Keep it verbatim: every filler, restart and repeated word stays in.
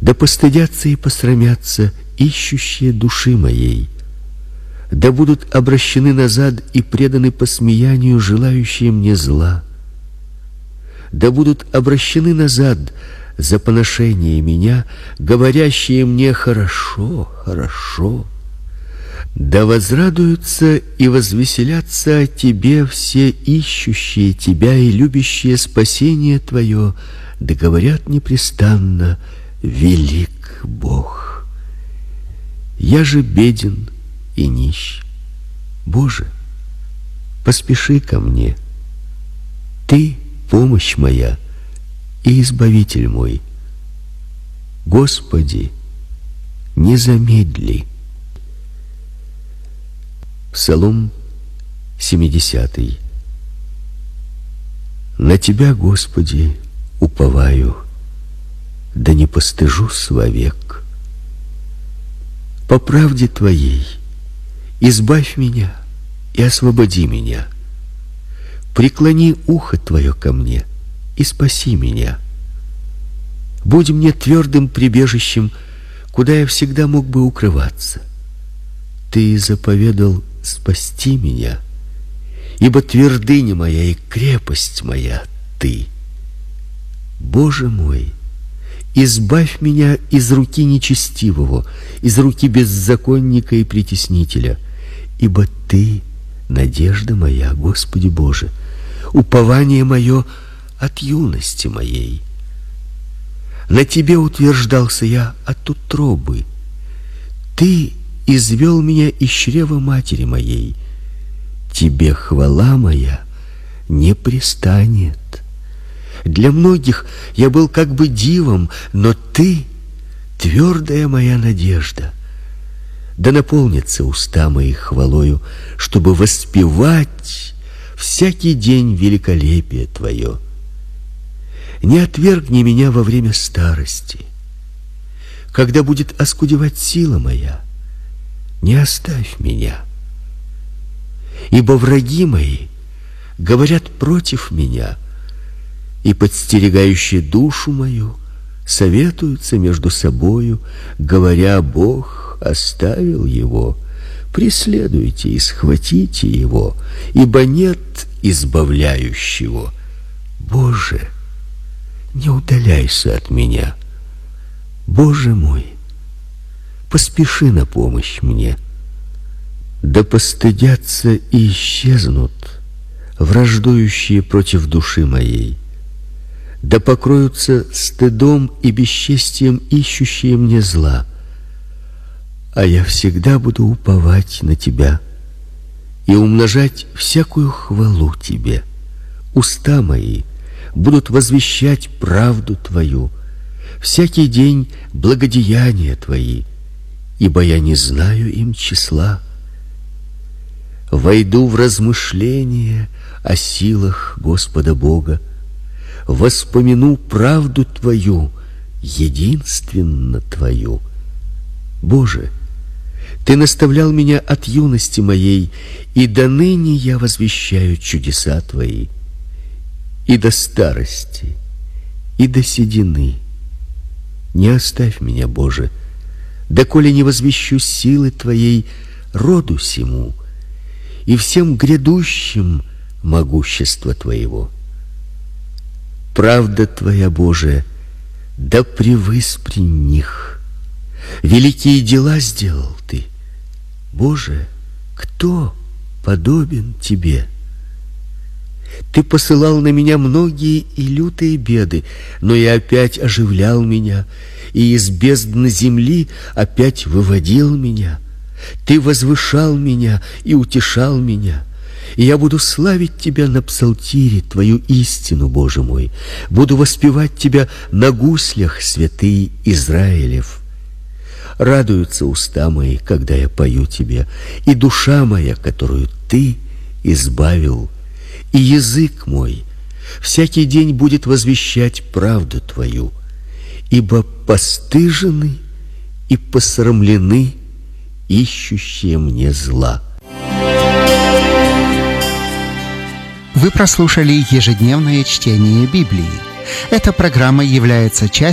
Да постыдятся и посрамятся ищущие души моей. Да будут обращены назад и преданы посмеянию желающие мне зла. Да будут обращены назад за поношение меня, говорящие мне: хорошо, хорошо. Да возрадуются и возвеселятся о тебе все ищущие тебя и любящие спасение твое, да говорят непрестанно: велик Бог. Я же беден и нищ. Боже, поспеши ко мне. Ты помощь моя и избавитель мой. Господи, не замедли. Псалом семидесятый. На Тебя, Господи, уповаю, да не постыжусь вовек. По правде Твоей избавь меня и освободи меня. Преклони ухо Твое ко мне и спаси меня. Будь мне твердым прибежищем, куда я всегда мог бы укрываться. Ты заповедал спасти меня, ибо твердыня моя и крепость моя Ты. Боже мой, избавь меня из руки нечестивого, из руки беззаконника и притеснителя, ибо Ты надежда моя, Господи Боже, упование мое от юности моей. На Тебе утверждался я от утробы. Ты извел меня из чрева матери моей. Тебе хвала моя не пристанет. Для многих я был как бы дивом, но Ты — твердая моя надежда. Да наполнятся уста мои хвалою, чтобы воспевать всякий день великолепие Твое. Не отвергни меня во время старости. Когда будет оскудевать сила моя, не оставь меня. Ибо враги мои говорят против меня, и подстерегающие душу мою советуются между собою, говоря: Бог оставил его. Преследуйте и схватите его, ибо нет избавляющего. Боже, не удаляйся от меня. Боже мой, поспеши на помощь мне. Да постыдятся и исчезнут враждующие против души моей. Да покроются стыдом и бесчестием ищущие мне зла. А я всегда буду уповать на Тебя и умножать всякую хвалу Тебе. Уста мои будут возвещать правду Твою, всякий день благодеяния Твои, ибо я не знаю им числа. Войду в размышления о силах Господа Бога, воспомяну правду Твою, единственно Твою. Боже, Ты наставлял меня от юности моей, и до ныне я возвещаю чудеса Твои. И до старости, и до седины не оставь меня, Боже, доколе не возвещу силы Твоей роду сему и всем грядущим могущества Твоего. Правда Твоя, Боже, да превыспри них. Великие дела сделал Ты. Боже, кто подобен Тебе? Ты посылал на меня многие и лютые беды, но и опять оживлял меня, и из бездны земли опять выводил меня. Ты возвышал меня и утешал меня, и я буду славить Тебя на псалтире, Твою истину, Боже мой. Буду воспевать Тебя на гуслях, святый Израилев. Радуются уста мои, когда я пою Тебе, и душа моя, которую Ты избавил, и язык мой всякий день будет возвещать правду Твою, ибо постыжены и посрамлены ищущие мне зла. Вы прослушали ежедневное чтение Библии. Эта программа является частью